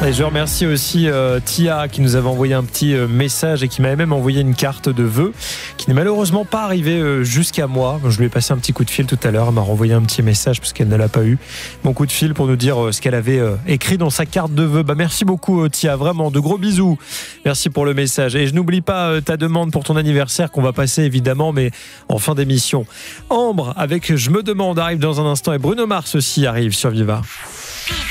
Et je remercie aussi Tia qui nous avait envoyé un petit message et qui m'avait même envoyé une carte de vœux qui n'est malheureusement pas arrivée jusqu'à moi. Je lui ai passé un petit coup de fil tout à l'heure. Elle m'a renvoyé un petit message parce qu'elle ne l'a pas eu. Mon coup de fil pour nous dire ce qu'elle avait écrit dans sa carte de vœux. Merci beaucoup Tia, vraiment de gros bisous. Merci pour le message. Et je n'oublie pas ta demande pour ton anniversaire qu'on va passer évidemment, mais en fin d'émission. Ambre avec Je me demande arrive dans un instant et Bruno Mars aussi arrive sur Viva.